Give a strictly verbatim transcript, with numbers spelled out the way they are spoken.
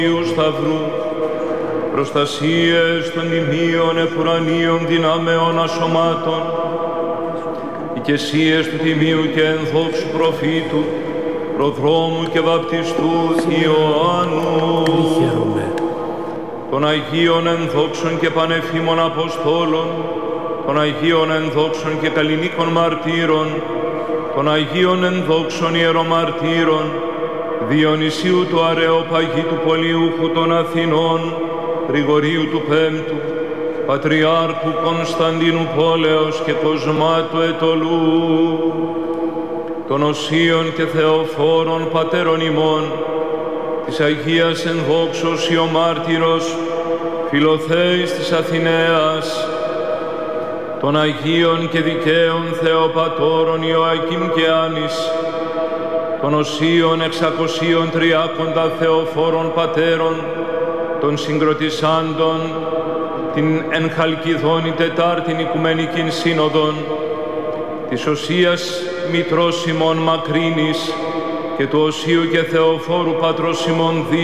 Ιού Σταυρού, προστασίες των τιμίων επουρανίων δυνάμεων ασωμάτων, οικεσίες του τιμίου και ενδόξου προφήτου, προδρόμου και βαπτιστού Ιωάννου, των Αγίων ενδόξων και πανεφήμων Αποστόλων, των Αγίων ενδόξων και καλλινίκων μαρτύρων, των Αγίων ενδόξων ιερομαρτύρων, Διονυσίου του Αρεοπαγίτου Πολιούχου των Αθηνών, Γρηγορίου του Πέμπτου, Πατριάρχου Κωνσταντίνου Πόλεως και Κοσμάτου Ετωλού, των Οσίων και Θεοφόρων Πατέρων ημών, της Αγίας ενδόξος Ιωμάρτυρος, Φιλοθέης της Αθηναίας, των Αγίων και Δικαίων Θεοπατώρων Ιωακήμ και Άνης, των Οσίων εξακοσίων τριάκοντα Θεοφόρων Πατέρων, των συγκροτησάντων την εν Χαλκιδόνη Τετάρτην Οικουμενικήν Σύνοδον, της Οσίας Μητρός ημών Μακρύνης και του Οσίου και Θεοφόρου Πατρός ημών